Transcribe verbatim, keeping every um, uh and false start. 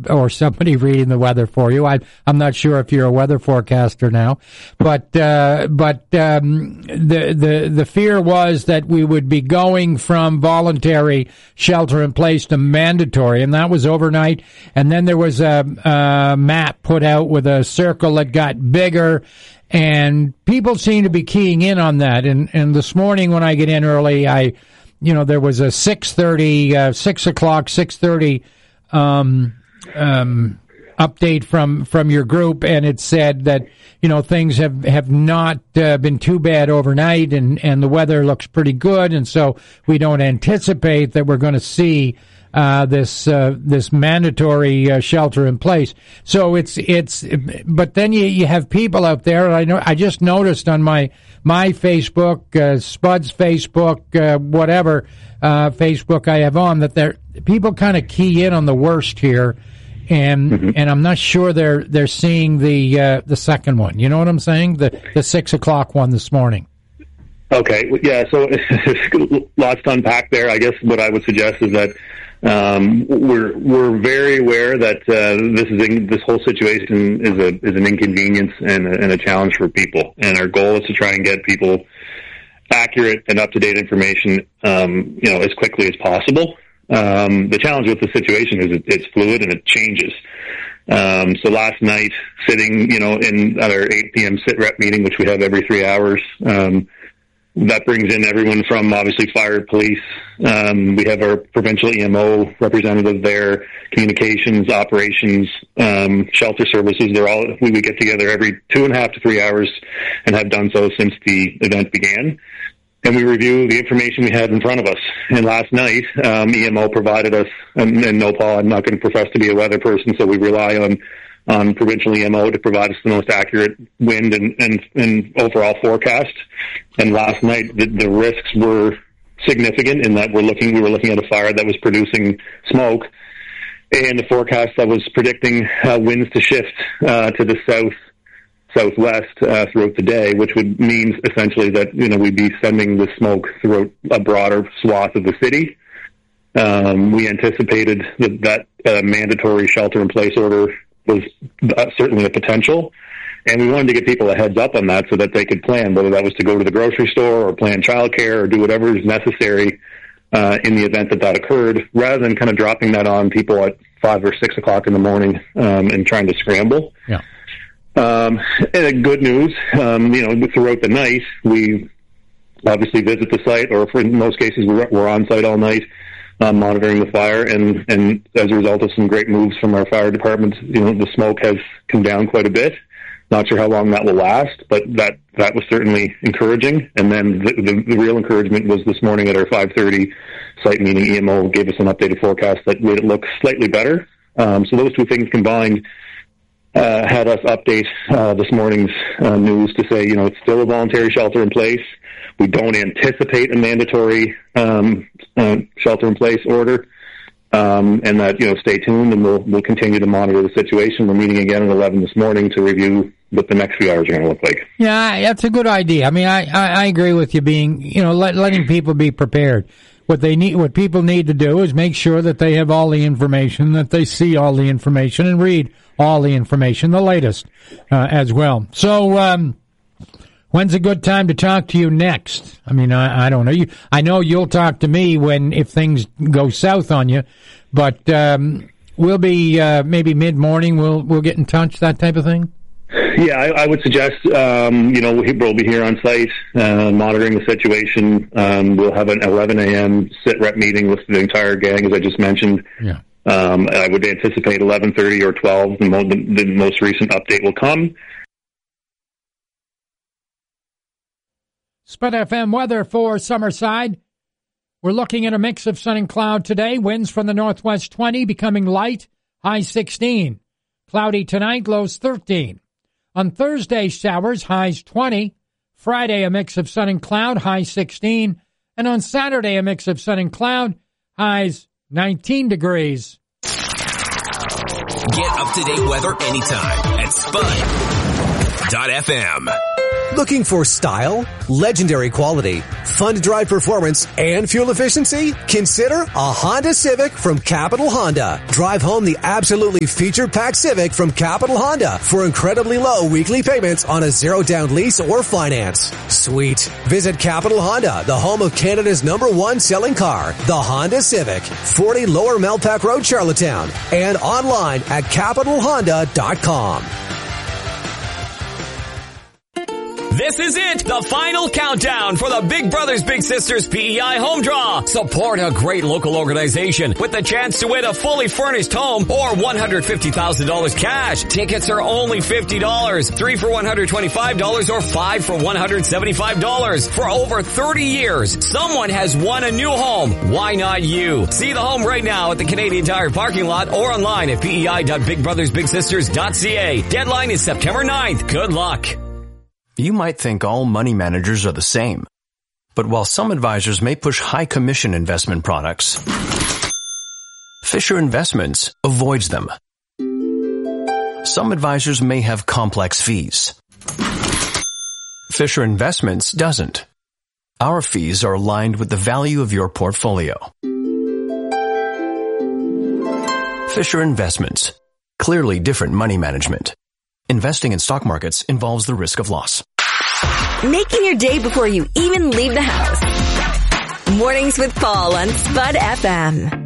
or somebody reading the weather for you. I, I'm not sure if you're a weather forecaster now, but uh, but um, the the the fear was that we would be going from voluntary shelter in place to mandatory, and that was overnight. And then there was a, a map put out with a circle that got bigger. And people seem to be keying in on that. And, and this morning when I get in early, I, you know, there was a six thirty, uh, six o'clock, six thirty, um, um, update from, from your group. And it said that, you know, things have, have not uh, been too bad overnight, and, and the weather looks pretty good. And so we don't anticipate that we're going to see Uh, this uh, this mandatory uh, shelter in place. So it's it's, but then you you have people out there. And I know I just noticed on my my Facebook, uh, Spud's Facebook, uh, whatever uh, Facebook I have on, that there people kind of key in on the worst here, and mm-hmm. and I'm not sure they're they're seeing the uh, the second one. You know what I'm saying? The the six o'clock one this morning. Okay, yeah. So lots to unpack there. I guess what I would suggest is that. Um, we're we're very aware that uh, this is in, this whole situation is a is an inconvenience and a, and a challenge for people, and our goal is to try and get people accurate and up to date information, um, you know, as quickly as possible. Um, the challenge with the situation is it, it's fluid and it changes. Um, so last night, sitting, you know, in at our eight p.m. sit rep meeting, which we have every three hours. Um, That brings in everyone from, obviously, fire, police. Um, we have our provincial E M O representative there, communications, operations, um, shelter services. They're all, we would get together every two and a half to three hours and have done so since the event began. And we review the information we had in front of us. And last night, um, E M O provided us, and, and no, Paul, I'm not going to profess to be a weather person, so we rely on on provincial E M O to provide us the most accurate wind and, and, and overall forecast. And last night, the, the risks were significant in that we're looking, we were looking at a fire that was producing smoke, and the forecast that was predicting uh, winds to shift uh, to the south, southwest uh, throughout the day, which would mean essentially that, you know, we'd be sending the smoke throughout a broader swath of the city. Um, we anticipated that that uh, mandatory shelter-in-place order was uh, certainly a potential, and we wanted to give people a heads up on that so that they could plan, whether that was to go to the grocery store or plan childcare or do whatever is necessary uh, in the event that that occurred, rather than kind of dropping that on people at five or six o'clock in the morning um, and trying to scramble. Yeah. Um, and good news, um, you know, throughout the night, we obviously visit the site, or in most cases, we're, we're on site all night. Um, monitoring the fire, and, and as a result of some great moves from our fire department, you know, the smoke has come down quite a bit. Not sure how long that will last, but that, that was certainly encouraging. And then the, the, the real encouragement was this morning at our five thirty site meeting, E M O gave us an updated forecast that made it look slightly better. Um, so those two things combined uh, had us update uh, this morning's uh, news to say, you know, it's still a voluntary shelter in place. We don't anticipate a mandatory um, uh, shelter-in-place order, um, and that, you know, stay tuned, and we'll we'll continue to monitor the situation. We're meeting again at eleven this morning to review what the next few hours are going to look like. Yeah, that's a good idea. I mean, I, I, I agree with you. Being, you know, let, letting people be prepared. What they need, what people need to do is make sure that they have all the information, that they see all the information, and read all the information, the latest uh, as well. So. Um, When's a good time to talk to you next? I mean, I, I don't know. You, I know you'll talk to me when if things go south on you, but um, we'll be uh, maybe mid morning. We'll we'll get in touch. That type of thing. Yeah, I, I would suggest. Um, you know, we'll be here on site uh, monitoring the situation. Um, we'll have an eleven a.m. sit rep meeting with the entire gang, as I just mentioned. Yeah. Um, I would anticipate eleven thirty or twelve. The, mo- the, the most recent update will come. Spud F M weather for Summerside. We're looking at a mix of sun and cloud today. Winds from the northwest twenty, becoming light, high sixteen. Cloudy tonight, lows thirteen. On Thursday, showers, highs twenty. Friday, a mix of sun and cloud, high sixteen. And on Saturday, a mix of sun and cloud, highs nineteen degrees. Get up-to-date weather anytime at spud dot f m. Looking for style, legendary quality, fun to drive performance, and fuel efficiency? Consider a Honda Civic from Capital Honda. Drive home the absolutely feature-packed Civic from Capital Honda for incredibly low weekly payments on a zero-down lease or finance. Sweet. Visit Capital Honda, the home of Canada's number one selling car, the Honda Civic, forty Lower Melpack Road, Charlottetown, and online at capital honda dot com. This is it, the final countdown for the Big Brothers Big Sisters P E I Home Draw. Support a great local organization with the chance to win a fully furnished home or one hundred fifty thousand dollars cash. Tickets are only fifty dollars, three for one hundred twenty-five dollars or five for one hundred seventy-five dollars. For over thirty years, someone has won a new home. Why not you? See the home right now at the Canadian Tire parking lot or online at p e i dot big brothers big sisters dot c a. Deadline is September ninth. Good luck. You might think all money managers are the same. But while some advisors may push high commission investment products, Fisher Investments avoids them. Some advisors may have complex fees. Fisher Investments doesn't. Our fees are aligned with the value of your portfolio. Fisher Investments. Clearly different money management. Investing in stock markets involves the risk of loss. Making your day before you even leave the house. Mornings with Paul on Spud F M.